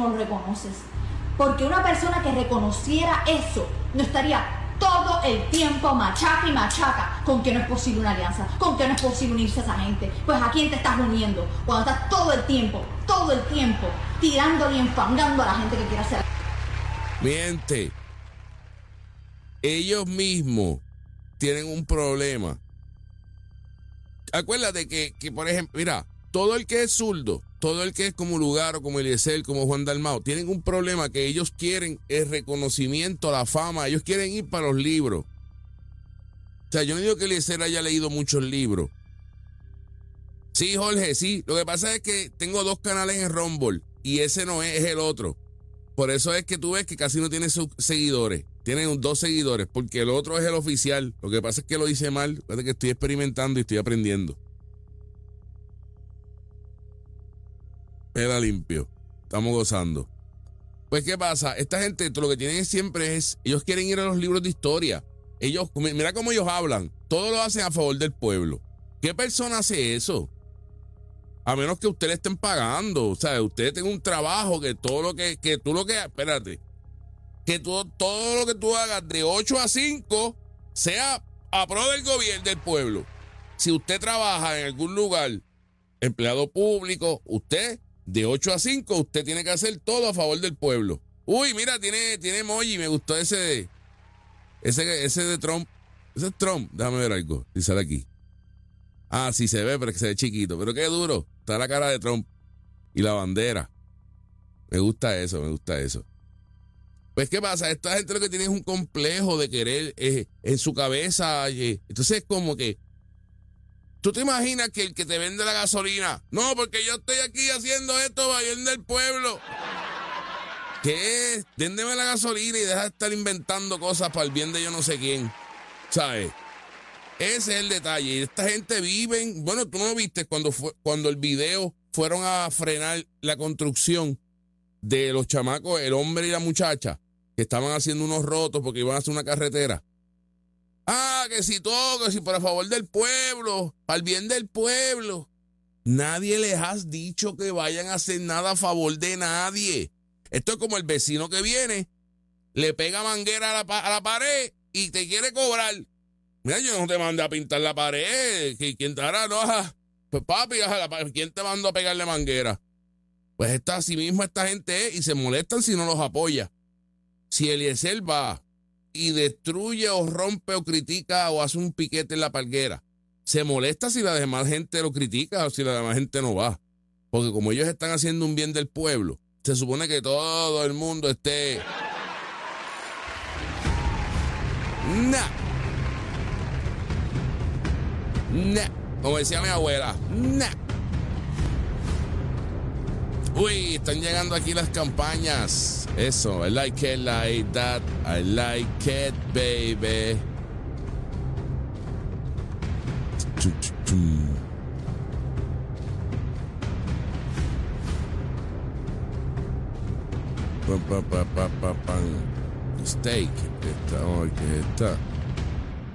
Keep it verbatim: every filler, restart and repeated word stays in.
no lo reconoces. Porque una persona que reconociera eso no estaría todo el tiempo machaca y machaca con que no es posible una alianza, con que no es posible unirse a esa gente. Pues ¿a quién te estás uniendo? Cuando estás todo el tiempo, todo el tiempo tirándole y enfangando a la gente que quiere hacer. Mi gente, ellos mismos tienen un problema. Acuérdate que, que, por ejemplo, mira, todo el que es zurdo, todo el que es como Lugaro, como Eliezer, como Juan Dalmau, tienen un problema que ellos quieren el reconocimiento, la fama, ellos quieren ir para los libros. O sea, yo no digo que Eliezer haya leído muchos libros. Sí, Jorge, sí. Lo que pasa es que tengo dos canales en Rumble y ese no es, es el otro. Por eso es que tú ves que casi no tiene sus seguidores. Tienen dos seguidores, porque el otro es el oficial. Lo que pasa es que lo hice mal. Fíjate que estoy experimentando y estoy aprendiendo. Era limpio. Estamos gozando. Pues, ¿qué pasa? Esta gente, lo que tienen siempre es, ellos quieren ir a los libros de historia. Ellos, mira cómo ellos hablan. Todo lo hacen a favor del pueblo. ¿Qué persona hace eso? A menos que usted le estén pagando. O sea, usted tenga un trabajo que todo lo que, que tú lo que, espérate, que tú, todo lo que tú hagas de ocho a cinco sea a pro del gobierno, del pueblo. Si usted trabaja en algún lugar, empleado público, usted de ocho a cinco, usted tiene que hacer todo a favor del pueblo. Uy, mira, tiene, tiene emoji, me gustó ese, ese, ese de Trump. Ese es Trump, déjame ver algo, si sale aquí. Ah, sí se ve, pero es que se ve chiquito. Pero qué duro. Está la cara de Trump. Y la bandera. Me gusta eso, me gusta eso. Pues, ¿qué pasa? Esta gente lo que tiene es un complejo de querer eh, en su cabeza. Eh. Entonces, es como que... ¿Tú te imaginas que el que te vende la gasolina? No, porque yo estoy aquí haciendo esto para bien del pueblo. ¿Qué es? Véndeme la gasolina y deja de estar inventando cosas para el bien de yo no sé quién. ¿Sabes? Ese es el detalle. Y esta gente vive, bueno, tú no viste cuando fue, cuando el video fueron a frenar la construcción de los chamacos, el hombre y la muchacha, que estaban haciendo unos rotos porque iban a hacer una carretera. Ah, que si todo, que si por favor del pueblo, para el bien del pueblo. Nadie les has dicho que vayan a hacer nada a favor de nadie. Esto es como el vecino que viene, le pega manguera a la, a la pared y te quiere cobrar. Mira, yo no te mandé a pintar la pared. ¿Quién te hará? No, pues papi, ¿quién te mandó a pegarle manguera? Pues esta, así mismo esta gente es y se molestan si no los apoya. Si Eliezer va y destruye o rompe o critica o hace un piquete en la palguera, se molesta si la demás gente lo critica o si la demás gente no va. Porque como ellos están haciendo un bien del pueblo, se supone que todo el mundo esté... Nah. Nah, como decía mi abuela, nah. Uy, están llegando aquí las campañas. Eso, I like it like that, I like it, baby. Pam, pam, pam, pam, pam, pam. Steak, esta, oh, ¿qué está?